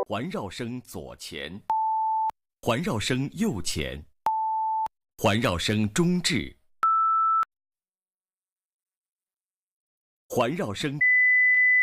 环绕声左前，环绕声右前，环绕声中置，环绕声